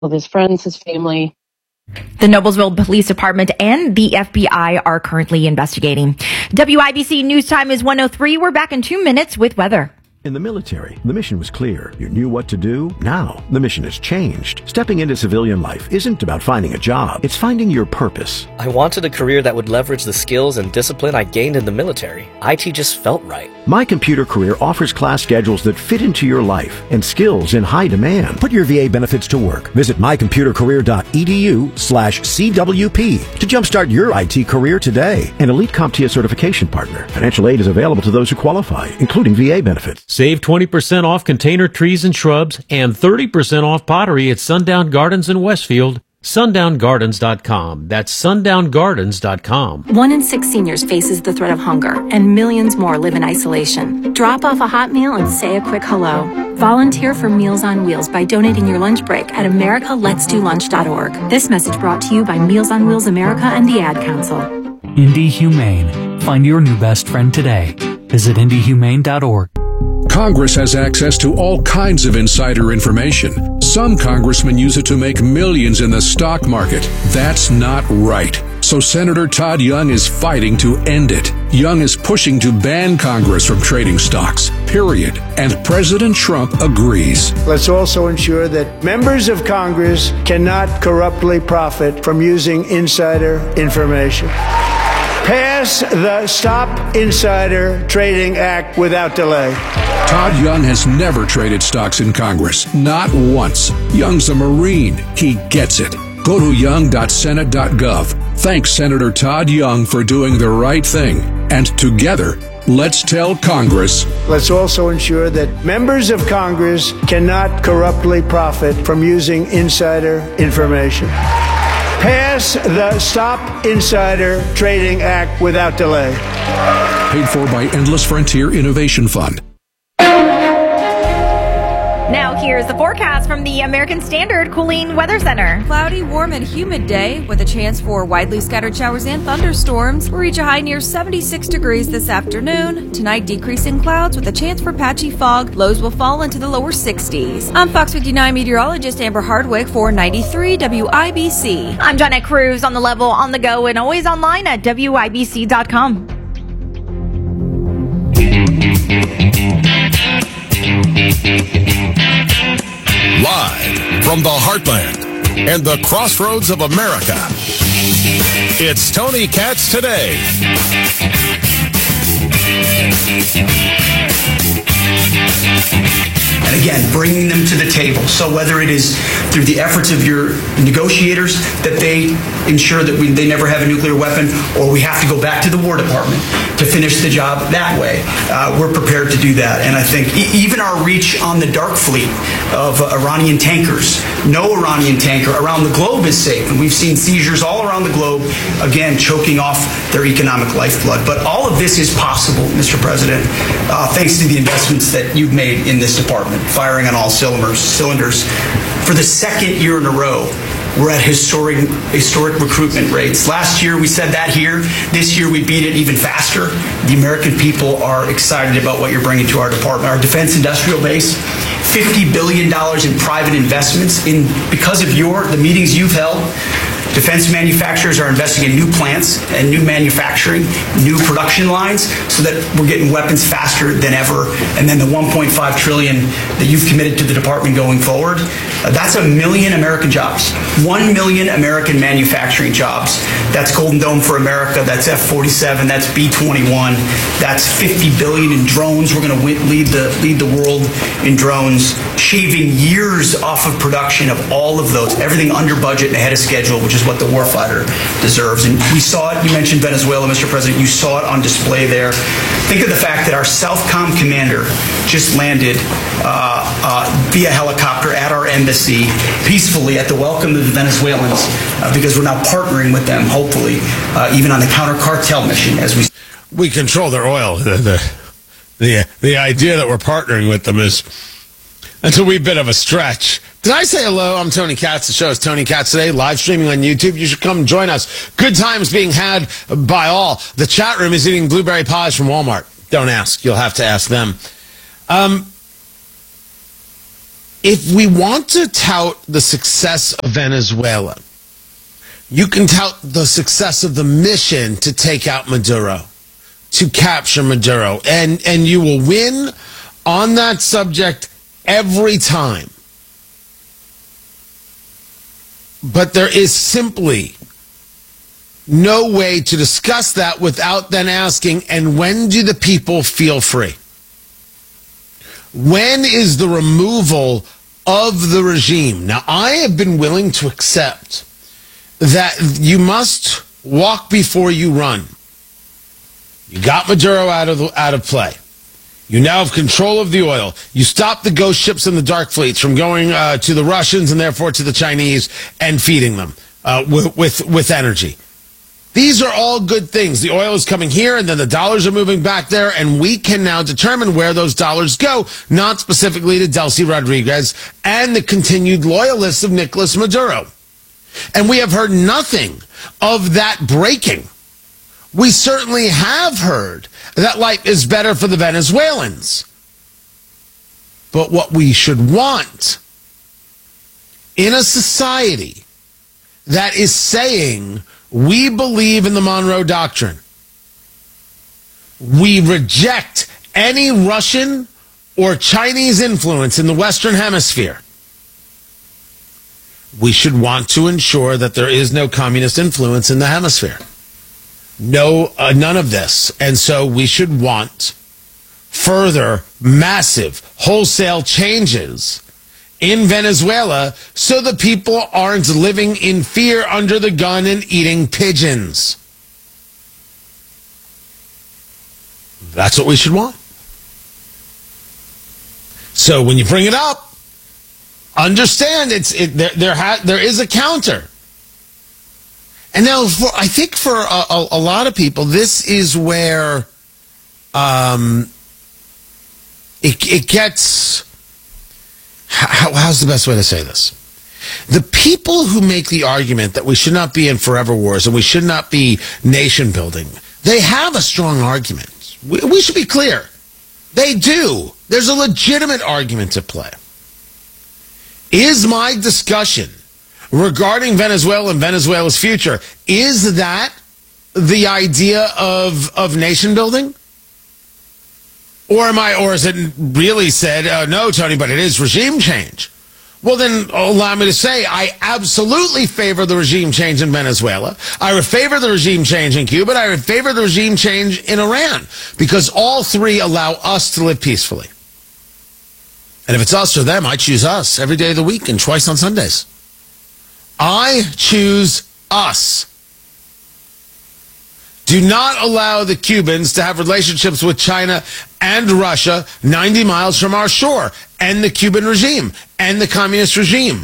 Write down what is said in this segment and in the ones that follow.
with his friends, his family. The Noblesville Police Department and the FBI are currently investigating. WIBC News Time is 1:03. We're back in 2 minutes with weather. In the military, the mission was clear. You knew what to do. Now, the mission has changed. Stepping into civilian life isn't about finding a job. It's finding your purpose. I wanted a career that would leverage the skills and discipline I gained in the military. IT just felt right. My Computer Career offers class schedules that fit into your life and skills in high demand. Put your VA benefits to work. Visit mycomputercareer.edu/CWP to jumpstart your IT career today. An elite CompTIA certification partner. Financial aid is available to those who qualify, including VA benefits. Save 20% off container trees and shrubs and 30% off pottery at Sundown Gardens in Westfield. SundownGardens.com. That's SundownGardens.com. 1 in 6 seniors faces the threat of hunger, and millions more live in isolation. Drop off a hot meal and say a quick hello. Volunteer for Meals on Wheels by donating your lunch break at americaletsdolunch.org. This message brought to you by Meals on Wheels America and the Ad Council. Indy Humane. Find your new best friend today. Visit indyhumane.org. Congress has access to all kinds of insider information. Some congressmen use it to make millions in the stock market. That's not right. So Senator Todd Young is fighting to end it. Young is pushing to ban Congress from trading stocks, period. And President Trump agrees. Let's also ensure that members of Congress cannot corruptly profit from using insider information. Pass the Stop Insider Trading Act without delay. Todd Young has never traded stocks in Congress, not once. Young's a Marine. He gets it. Go to young.senate.gov. Thanks Senator Todd Young for doing the right thing. And together, let's tell Congress. Let's also ensure that members of Congress cannot corruptly profit from using insider information. Pass the Stop Insider Trading Act without delay. Paid for by Endless Frontier Innovation Fund. Now here's the forecast from the American Standard Cooling Weather Center. Cloudy, warm, and humid day with a chance for widely scattered showers and thunderstorms. We'll reach a high near 76 degrees this afternoon. Tonight, decreasing clouds with a chance for patchy fog. Lows will fall into the lower 60s. I'm Fox 59 meteorologist Amber Hardwick for 93 WIBC. I'm Johnette Cruz on the level, on the go, and always online at WIBC.com. Live from the heartland and the crossroads of America, it's Tony Katz Today. And again, bringing them to the table. So whether it is through the efforts of your negotiators that they ensure that they never have a nuclear weapon, or we have to go back to the War Department to finish the job that way, we're prepared to do that. And I think even our reach on the dark fleet of Iranian tankers, no Iranian tanker around the globe is safe. And we've seen seizures all around the globe, again, choking off their economic lifeblood. But all of this is possible, Mr. President, thanks to the investments that you've made in this department, firing on all cylinders. For the second year in a row, we're at historic recruitment rates. Last year, we said that here. This year, we beat it even faster. The American people are excited about what you're bringing to our department. Our defense industrial base, $50 billion in private investments. Because of the meetings you've held, defense manufacturers are investing in new plants and new manufacturing, new production lines, so that we're getting weapons faster than ever. And then the $1.5 trillion that you've committed to the department going forward, that's 1 million American jobs. 1 million American manufacturing jobs. That's Golden Dome for America. That's F-47. That's B-21. That's $50 billion in drones. We're going to lead the world in drones, shaving years off of production of all of those, everything under budget and ahead of schedule, which is what the warfighter deserves. And we saw it. You mentioned Venezuela, Mr. President. You saw it on display there. Think of the fact that our Southcom commander just landed via helicopter at our embassy peacefully at the welcome of the Venezuelans, because we're now partnering with them, hopefully, even on the counter-cartel mission as we control their oil. The idea that we're partnering with them that's a wee bit of a stretch. Did I say hello? I'm Tony Katz. The show is Tony Katz Today, live streaming on YouTube. You should come join us. Good times being had by all. The chat room is eating blueberry pies from Walmart. Don't ask. You'll have to ask them. if we want to tout the success of Venezuela, you can tout the success of the mission to take out Maduro, to capture Maduro, and you will win on that subject every time. But there is simply no way to discuss that without then asking, and when do the people feel free? When is the removal of the regime? Now, I have been willing to accept that you must walk before you run. You got Maduro out of play. You now have control of the oil. You stop the ghost ships and the dark fleets from going to the Russians and therefore to the Chinese and feeding them with energy. These are all good things. The oil is coming here, and then the dollars are moving back there, and we can now determine where those dollars go, not specifically to Delcy Rodriguez and the continued loyalists of Nicolas Maduro. And we have heard nothing of that breaking. We certainly have heard that life is better for the Venezuelans. But what we should want in a society that is saying we believe in the Monroe Doctrine, we reject any Russian or Chinese influence in the Western Hemisphere, we should want to ensure that there is no communist influence in the hemisphere. No, none of this. And so we should want further massive wholesale changes in Venezuela so the people aren't living in fear under the gun and eating pigeons. That's what we should want. So when you bring it up, understand there is a counter. And now, I think for a lot of people, this is where it gets. How's the best way to say this? The people who make the argument that we should not be in forever wars and we should not be nation building, they have a strong argument. We should be clear. They do. There's a legitimate argument to play. Is my discussion regarding Venezuela and Venezuela's future, is that the idea of nation building? Or is it really said, no, Tony, but it is regime change? Well, then allow me to say I absolutely favor the regime change in Venezuela. I would favor the regime change in Cuba. And I would favor the regime change in Iran, because all three allow us to live peacefully. And if it's us or them, I choose us every day of the week and twice on Sundays. I choose us. Do not allow the Cubans to have relationships with China and Russia 90 miles from our shore, and the Cuban regime and the communist regime.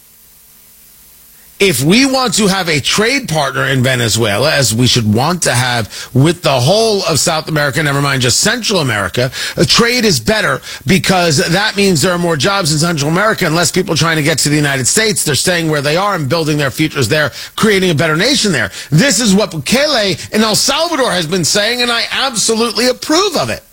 If we want to have a trade partner in Venezuela, as we should want to have with the whole of South America, never mind just Central America, a trade is better because that means there are more jobs in Central America and less people trying to get to the United States. They're staying where they are and building their futures there, creating a better nation there. This is what Bukele in El Salvador has been saying, and I absolutely approve of it.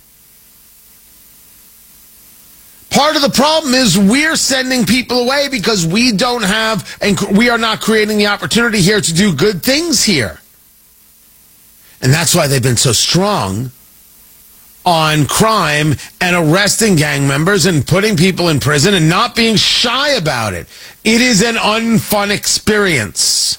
Part of the problem is we're sending people away because we don't have, and we are not creating the opportunity here to do good things here. And that's why they've been so strong on crime and arresting gang members and putting people in prison and not being shy about it. It is an unfun experience.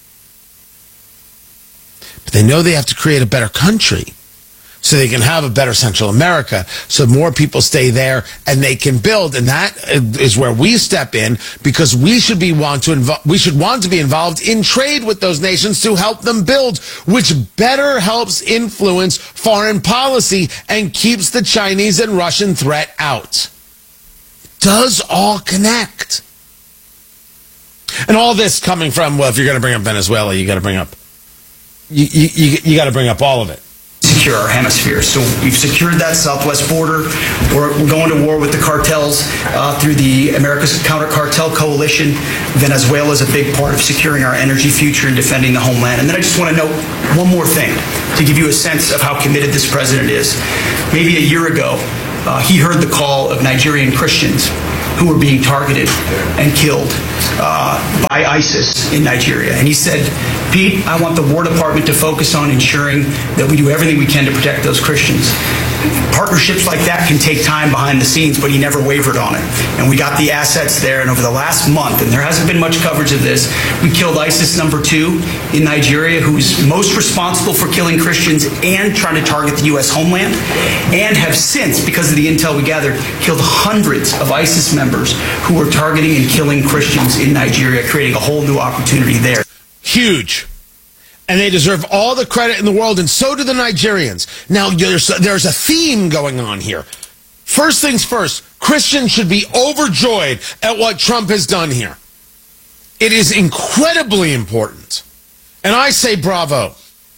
But they know they have to create a better country so they can have a better Central America, so more people stay there and they can build. And that is where we step in, because we should want to be involved in trade with those nations to help them build, which better helps influence foreign policy and keeps the Chinese and Russian threat out. Does all connect. And all this coming from, well, if you're going to bring up Venezuela, you got to bring up got to bring up all of it. Secure our hemisphere. So we've secured that southwest border. We're going to war with the cartels through the America's Counter Cartel Coalition. Venezuela is a big part of securing our energy future and defending the homeland. And then I just want to note one more thing to give you a sense of how committed this president is. Maybe a year ago, he heard the call of Nigerian Christians who were being targeted and killed by ISIS in Nigeria. And he said, Pete, I want the War Department to focus on ensuring that we do everything we can to protect those Christians. Partnerships like that can take time behind the scenes, but he never wavered on it. And we got the assets there, and over the last month, and there hasn't been much coverage of this, we killed ISIS number 2 in Nigeria, who's most responsible for killing Christians and trying to target the U.S. homeland, and have since, because of the intel we gathered, killed hundreds of ISIS members who were targeting and killing Christians in Nigeria, creating a whole new opportunity there. Huge. And they deserve all the credit in the world, and so do the Nigerians. Now, there's a theme going on here. First things first, Christians should be overjoyed at what Trump has done here. It is incredibly important. And I say bravo.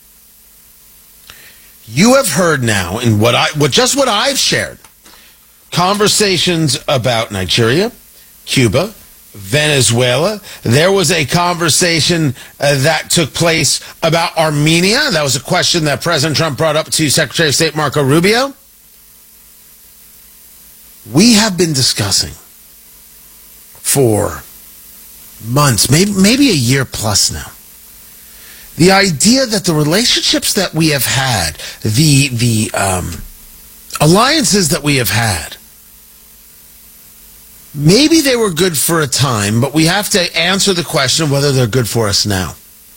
You have heard now in what I've shared, conversations about Nigeria, Cuba, Venezuela. There was a conversation that took place about Armenia. That was a question that President Trump brought up to Secretary of State Marco Rubio. We have been discussing for months, maybe a year plus now, the idea that the relationships that we have had, the alliances that we have had, maybe they were good for a time, but we have to answer the question of whether they're good for us now.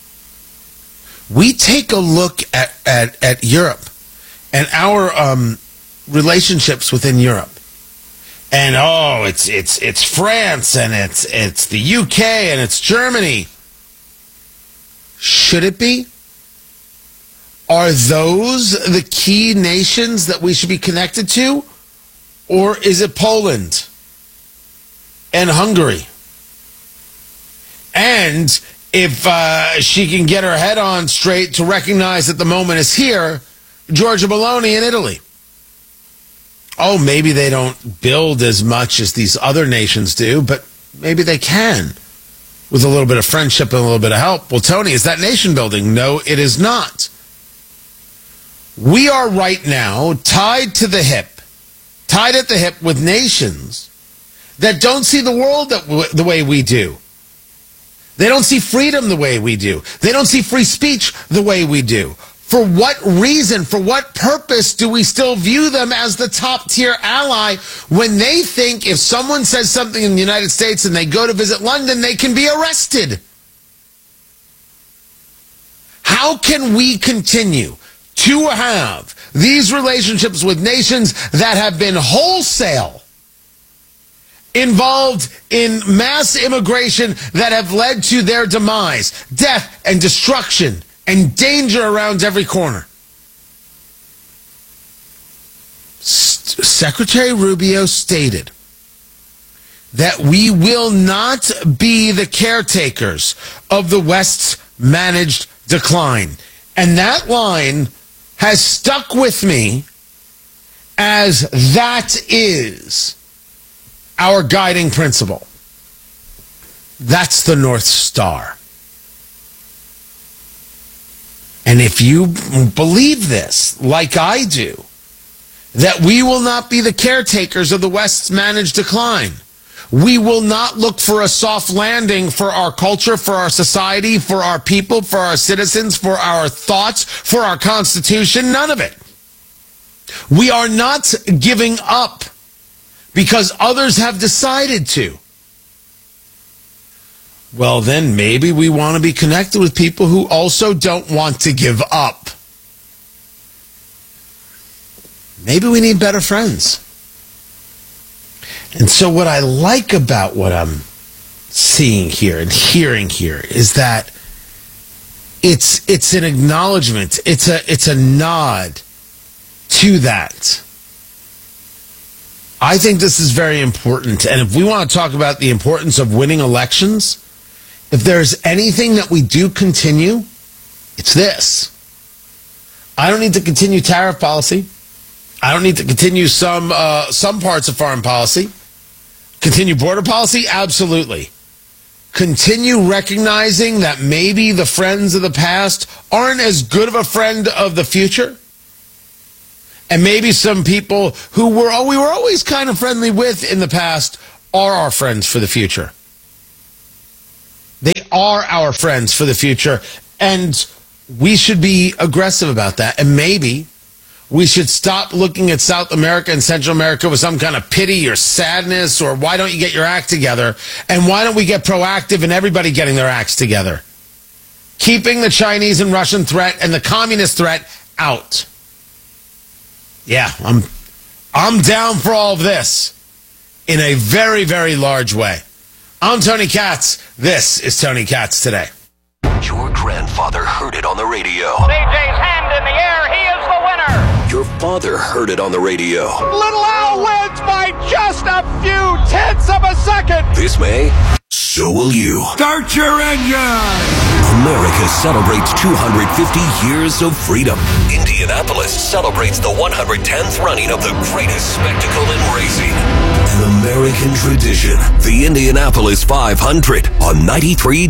We take a look at Europe and our relationships within Europe. And it's France and it's the UK and it's Germany. Should it be? Are those the key nations that we should be connected to? Or is it Poland and Hungary? And if she can get her head on straight to recognize that the moment is here, Giorgia Meloni in Italy. Oh, maybe they don't build as much as these other nations do, but maybe they can with a little bit of friendship and a little bit of help. Well, Tony, is that nation building? No, it is not. We are right now tied at the hip with nations that don't see the world the way we do. They don't see freedom the way we do. They don't see free speech the way we do. For what reason, for what purpose do we still view them as the top tier ally when they think if someone says something in the United States and they go to visit London, they can be arrested? How can we continue to have these relationships with nations that have been wholesale involved in mass immigration that have led to their demise, death and destruction and danger around every corner? Secretary Rubio stated that we will not be the caretakers of the West's managed decline. And that line has stuck with me as that is our guiding principle. That's the North Star. And if you believe this, like I do, that we will not be the caretakers of the West's managed decline, we will not look for a soft landing for our culture, for our society, for our people, for our citizens, for our thoughts, for our Constitution, none of it. We are not giving up because others have decided to. Well, then maybe we want to be connected with people who also don't want to give up. Maybe we need better friends. And so what I like about what I'm seeing here and hearing here is that it's an acknowledgement. It's a nod to that. I think this is very important. And if we want to talk about the importance of winning elections, if there's anything that we do continue, it's this. I don't need to continue tariff policy. I don't need to continue some parts of foreign policy. Continue border policy? Absolutely. Continue recognizing that maybe the friends of the past aren't as good of a friend of the future. And maybe some people who we were always kind of friendly with in the past are our friends for the future. They are our friends for the future, and we should be aggressive about that. And maybe we should stop looking at South America and Central America with some kind of pity or sadness, or why don't you get your act together? And why don't we get proactive in everybody getting their acts together? Keeping the Chinese and Russian threat and the communist threat out. Yeah, I'm down for all of this in a very, very large way. I'm Tony Katz. This is Tony Katz Today. Your grandfather heard it on the radio. DJ's hand in the air. He is the winner. Your father heard it on the radio. Little Al wins by just a few tenths of a second. This May, so will you. Start your engine. America celebrates 250 years of freedom. Indianapolis celebrates the 110th running of the greatest spectacle in racing. An American tradition. The Indianapolis 500 on 93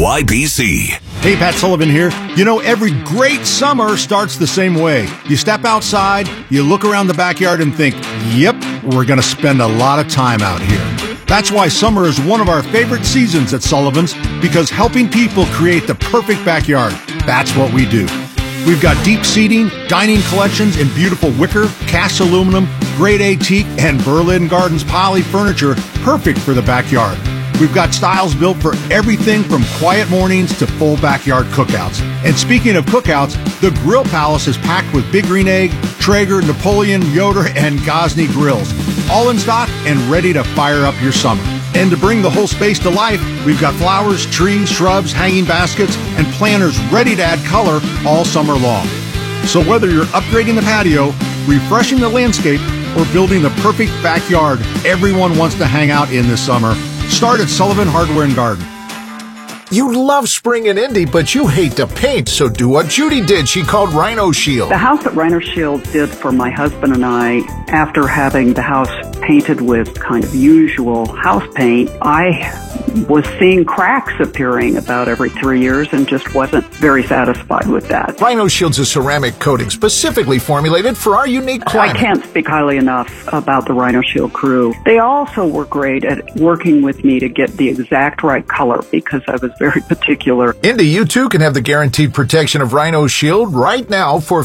WIBC. Hey, Pat Sullivan here. You know, every great summer starts the same way. You step outside, you look around the backyard and think, yep, we're going to spend a lot of time out here. That's why summer is one of our favorite seasons at Sullivan's, because helping people create the perfect backyard, that's what we do. We've got deep seating, dining collections in beautiful wicker, cast aluminum, grade A teak, and Berlin Gardens poly furniture, perfect for the backyard. We've got styles built for everything from quiet mornings to full backyard cookouts. And speaking of cookouts, the Grill Palace is packed with Big Green Egg, Traeger, Napoleon, Yoder, and Gosney grills, all in stock and ready to fire up your summer. And to bring the whole space to life, we've got flowers, trees, shrubs, hanging baskets, and planters ready to add color all summer long. So whether you're upgrading the patio, refreshing the landscape, or building the perfect backyard everyone wants to hang out in this summer, start at Sullivan Hardware and Garden. You love spring and Indy, but you hate to paint, so do what Judy did. She called Rhino Shield. The house that Rhino Shield did for my husband and I, after having the house painted with kind of usual house paint, I was seeing cracks appearing about every 3 years and just wasn't very satisfied with that. Rhino Shield's a ceramic coating specifically formulated for our unique climate. I can't speak highly enough about the Rhino Shield crew. They also were great at working with me to get the exact right color because I was very particular. Indy, you too can have the guaranteed protection of Rhino Shield right now for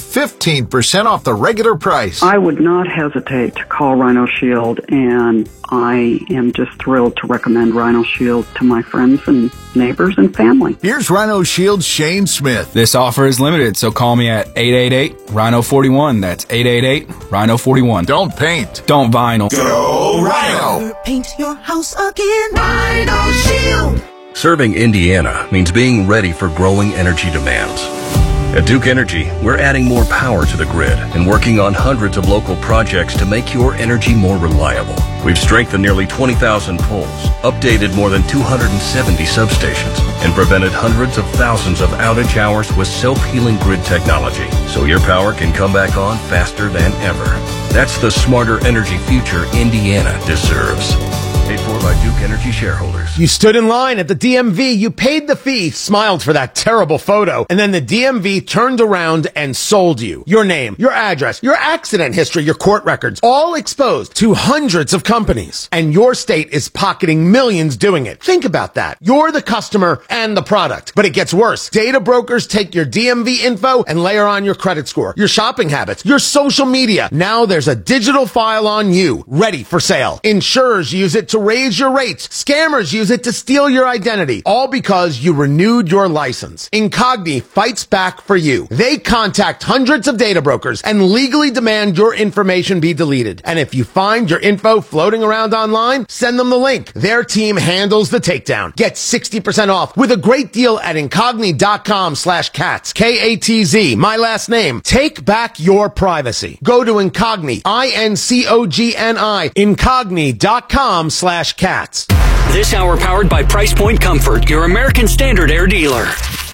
15% off the regular price. I would not hesitate to call Rhino Shield, and I am just thrilled to recommend Rhino Shield to my friends and neighbors and family. Here's Rhino Shield's Shane Smith. This offer is limited, so call me at 888-RHINO-41. That's 888-RHINO-41. Don't paint. Don't vinyl. Go Rhino. Paint your house again. Rhino Shield. Serving Indiana means being ready for growing energy demands. At Duke Energy, we're adding more power to the grid and working on hundreds of local projects to make your energy more reliable. We've strengthened nearly 20,000 poles, updated more than 270 substations, and prevented hundreds of thousands of outage hours with self-healing grid technology, so your power can come back on faster than ever. That's the smarter energy future Indiana deserves. Paid for by Duke Energy shareholders. You stood in line at the DMV, you paid the fee, smiled for that terrible photo, and then the DMV turned around and sold you. Your name, your address, your accident history, your court records, all exposed to hundreds of companies. And your state is pocketing millions doing it. Think about that. You're the customer and the product. But it gets worse. Data brokers take your DMV info and layer on your credit score, your shopping habits, your social media. Now there's a digital file on you, ready for sale. Insurers use it to raise your rates. Scammers use it to steal your identity, all because you renewed your license. Incogni fights back for you. They contact hundreds of data brokers and legally demand your information be deleted. And if you find your info floating around online, send them the link. Their team handles the takedown. Get 60% off with a great deal at Incogni.com/cats. K-A-T-Z, my last name. Take back your privacy. Go to Incogni, I-N-C-O-G-N-I, Incogni.com/cats. This hour powered by Price Point Comfort, your American Standard Air dealer.